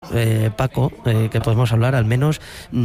Paco, que podemos hablar, al menos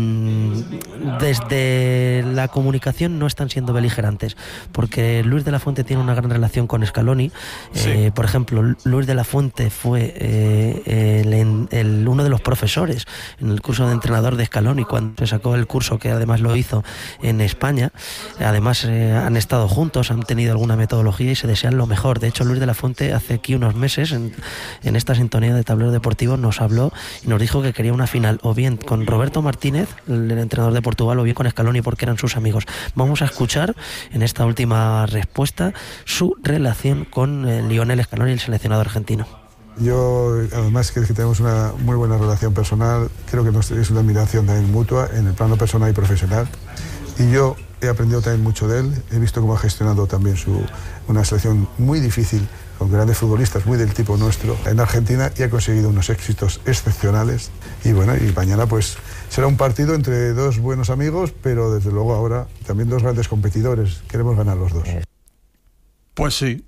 desde la comunicación no están siendo beligerantes, porque Luis de la Fuente tiene una gran relación con Scaloni. Sí. Por ejemplo, Luis de la Fuente fue uno de los profesores en el curso de entrenador de Scaloni cuando se sacó el curso, que además lo hizo en España. Además han estado juntos, han tenido alguna metodología y se desean lo mejor. De hecho, Luis de la Fuente hace aquí unos meses en esta sintonía de Tablero Deportivo nos habló y nos dijo que quería una final o bien con Roberto Martínez, el entrenador de Portugal, o bien con Scaloni, porque eran sus amigos. Vamos a escuchar en esta última respuesta su relación con Lionel Scaloni, el seleccionador argentino. Yo, además que tenemos una muy buena relación personal, creo que es una admiración también mutua en el plano personal y profesional, y yo he aprendido también mucho de él. He visto cómo ha gestionado también una selección muy difícil, con grandes futbolistas muy del tipo nuestro en Argentina, y ha conseguido unos éxitos excepcionales. Y bueno, y mañana pues será un partido entre dos buenos amigos, pero desde luego ahora también dos grandes competidores. Queremos ganar los dos. Pues sí.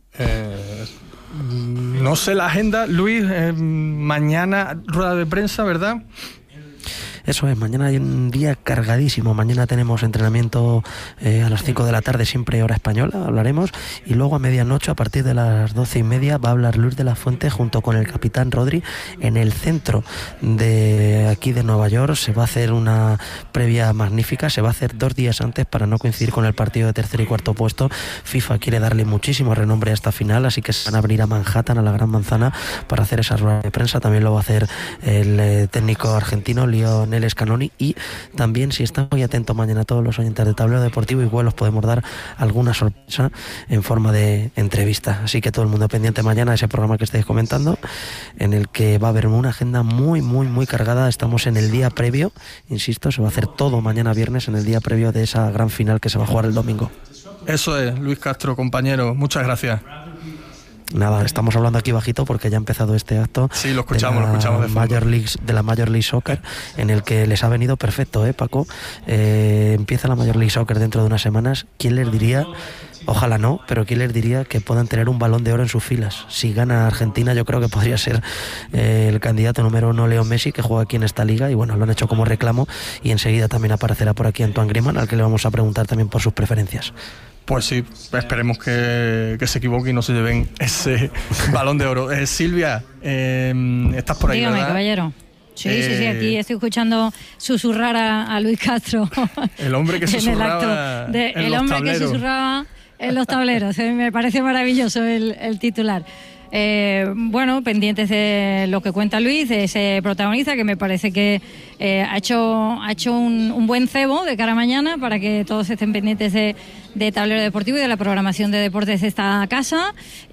No sé la agenda, Luis, mañana rueda de prensa, ¿verdad? Eso es, mañana hay un día cargadísimo. Mañana tenemos entrenamiento a las 5 de la tarde, siempre hora española, hablaremos. Y luego a medianoche, a partir de las 12:30, va a hablar Luis de la Fuente junto con el capitán Rodri en el centro de aquí de Nueva York. Se va a hacer una previa magnífica, se va a hacer 2 días antes para no coincidir con el partido de tercer y cuarto puesto. FIFA quiere darle muchísimo renombre a esta final, así que se van a abrir a Manhattan, a la Gran Manzana, para hacer esa rueda de prensa. También lo va a hacer el técnico argentino, Lionel Scaloni, y también, si están muy atentos mañana todos los oyentes de Tablero Deportivo, igual os podemos dar alguna sorpresa en forma de entrevista. Así que todo el mundo pendiente mañana de ese programa que estáis comentando, en el que va a haber una agenda muy, muy, muy cargada. Estamos en el día previo, insisto, se va a hacer todo mañana viernes, en el día previo de esa gran final que se va a jugar el domingo. Eso es, Luis Castro, compañero, muchas gracias. Nada, estamos hablando aquí bajito porque ya ha empezado este acto. Sí, lo escuchamos de fondo. De la Major League Soccer, en el que les ha venido perfecto, Paco. Empieza la Major League Soccer dentro de unas semanas. ¿Quién les diría? Ojalá no, pero ¿quién les diría que puedan tener un Balón de Oro en sus filas? Si gana Argentina, yo creo que podría ser el candidato número 1, Leo Messi, que juega aquí en esta liga, y bueno, lo han hecho como reclamo, y enseguida también aparecerá por aquí Antoine Griezmann, al que le vamos a preguntar también por sus preferencias. Pues sí, esperemos que se equivoque y no se lleven ese Balón de Oro. Silvia, estás por ahí, dígame, ¿verdad? Caballero. Sí, aquí estoy escuchando susurrar a Luis Castro. El hombre que susurraba que susurraba en los tableros. Me parece maravilloso el titular. Bueno, pendientes de lo que cuenta Luis, de ese protagonista, que me parece que ha hecho un buen cebo de cara a mañana, para que todos estén pendientes de Tablero Deportivo y de la programación de deportes de esta casa.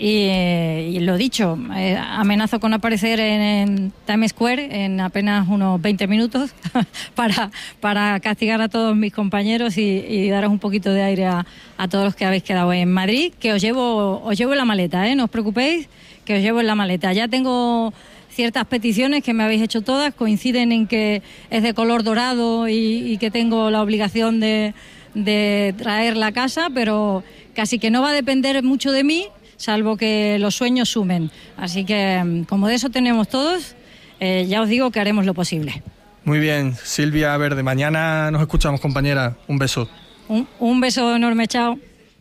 Y lo dicho, amenazo con aparecer en Times Square en apenas unos 20 minutos para castigar a todos mis compañeros y daros un poquito de aire a todos los que habéis quedado en Madrid, que os llevo en la maleta, no os preocupéis, que os llevo en la maleta. Ya tengo ciertas peticiones que me habéis hecho todas, coinciden en que es de color dorado y que tengo la obligación de traer la casa, pero casi que no va a depender mucho de mí, salvo que los sueños sumen. Así que, como de eso tenemos todos, ya os digo que haremos lo posible. Muy bien, Silvia Verde, mañana nos escuchamos, compañera. Un beso. Un beso enorme, chao.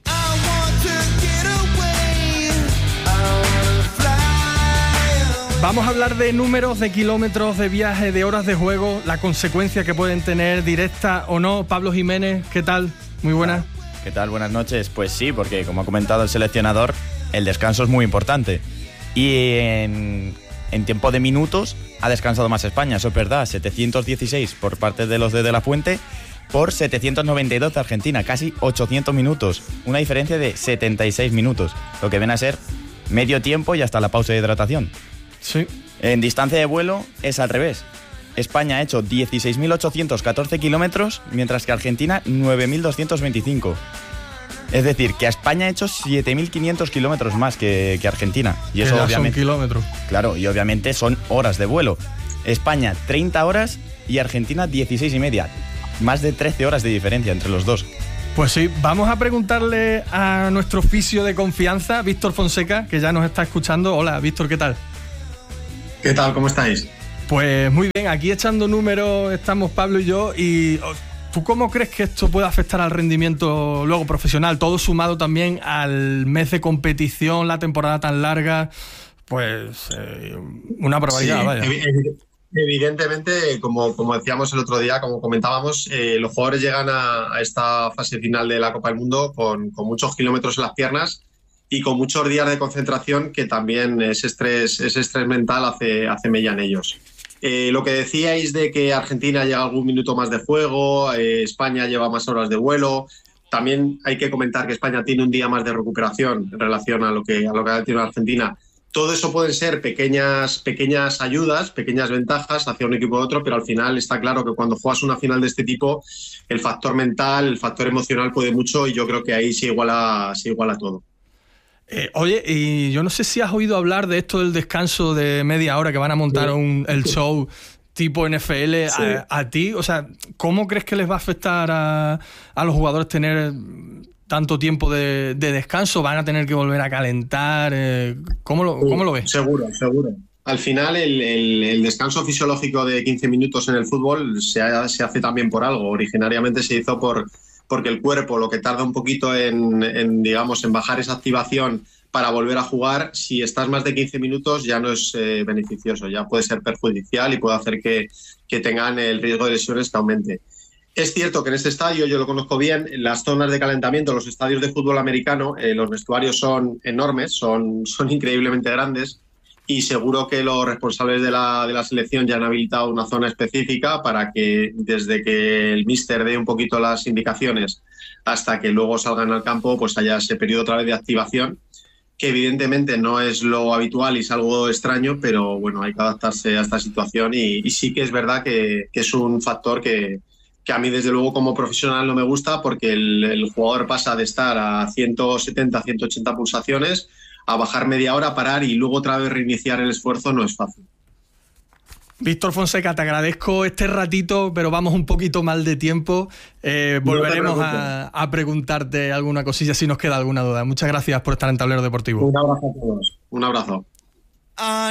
Vamos a hablar de números, de kilómetros, de viaje, de horas de juego, la consecuencia que pueden tener, directa o no. Pablo Jiménez, ¿qué tal? Muy buenas. ¿Qué tal? Buenas noches. Pues sí, porque como ha comentado el seleccionador, el descanso es muy importante. Y en tiempo de minutos ha descansado más España, eso es verdad. 716 por parte de los de la Fuente, por 792 de Argentina, casi 800 minutos. Una diferencia de 76 minutos, lo que viene a ser medio tiempo y hasta la pausa de hidratación. Sí. En distancia de vuelo es al revés. España ha hecho 16.814 kilómetros, mientras que Argentina 9.225. Es decir, que a España ha hecho 7.500 kilómetros más que Argentina. Y eso obviamente son kilómetros. Claro, y obviamente son horas de vuelo. España 30 horas y Argentina 16 y media. Más de 13 horas de diferencia entre los dos. Pues sí, vamos a preguntarle a nuestro fisio de confianza, Víctor Fonseca, que ya nos está escuchando. Hola, Víctor, ¿qué tal? ¿Qué tal? ¿Cómo estáis? Pues muy bien, aquí echando números estamos Pablo y yo. Y ¿tú cómo crees que esto puede afectar al rendimiento luego profesional? Todo sumado también al mes de competición, la temporada tan larga. Pues una barbaridad, sí, vaya. Evidentemente, como decíamos el otro día, como comentábamos, los jugadores llegan a esta fase final de la Copa del Mundo con muchos kilómetros en las piernas y con muchos días de concentración, que también ese estrés mental hace mella en ellos. Lo que decíais de que Argentina llega algún minuto más de juego, España lleva más horas de vuelo. También hay que comentar que España tiene un día más de recuperación en relación a lo que ha tenido Argentina. Todo eso pueden ser pequeñas ayudas, pequeñas ventajas hacia un equipo u otro, pero al final está claro que cuando juegas una final de este tipo, el factor mental, el factor emocional puede mucho, y yo creo que ahí se iguala todo. Oye, y yo no sé si has oído hablar de esto del descanso de media hora que van a montar el show tipo NFL. Sí. A ti, o sea, ¿cómo crees que les va a afectar a los jugadores tener tanto tiempo de descanso? ¿Van a tener que volver a calentar? ¿Cómo lo ves? Seguro. Al final el descanso fisiológico de 15 minutos en el fútbol se hace también por algo. Originariamente se hizo porque el cuerpo, lo que tarda un poquito en bajar esa activación para volver a jugar, si estás más de 15 minutos ya no es beneficioso, ya puede ser perjudicial y puede hacer que tengan el riesgo de lesiones que aumente. Es cierto que en este estadio, yo lo conozco bien, las zonas de calentamiento, los estadios de fútbol americano, los vestuarios son enormes, son increíblemente grandes, y seguro que los responsables de la selección ya han habilitado una zona específica para que desde que el míster dé un poquito las indicaciones hasta que luego salgan al campo, pues haya ese periodo otra vez de activación, que evidentemente no es lo habitual y es algo extraño, pero bueno, hay que adaptarse a esta situación, y sí que es verdad que es un factor que a mí desde luego como profesional no me gusta, porque el jugador pasa de estar a 170, 180 pulsaciones a bajar media hora, parar y luego otra vez reiniciar el esfuerzo. No es fácil. Víctor Fonseca, te agradezco este ratito, pero vamos un poquito mal de tiempo. Volveremos a preguntarte alguna cosilla si nos queda alguna duda. Muchas gracias por estar en Tablero Deportivo. Un abrazo a todos. Un abrazo.